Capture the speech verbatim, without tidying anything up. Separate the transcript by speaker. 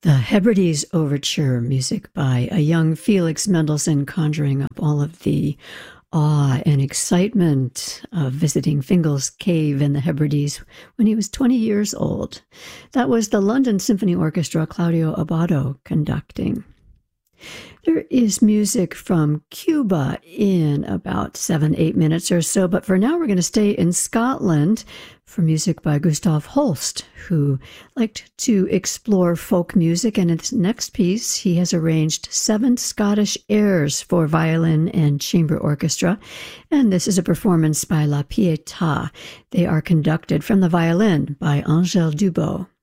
Speaker 1: The Hebrides Overture, music by a young Felix Mendelssohn, conjuring up all of the awe and excitement of visiting Fingal's Cave in the Hebrides when he was twenty years old. That was the London Symphony Orchestra, Claudio Abbado, conducting. There is music from Cuba in about seven, eight minutes or so, but for now we're going to stay in Scotland for music by Gustav Holst, who liked to explore folk music, and in this next piece he has arranged seven Scottish airs for violin and chamber orchestra, and this is a performance by La Pietà. They are conducted from the violin by Angèle Dubot.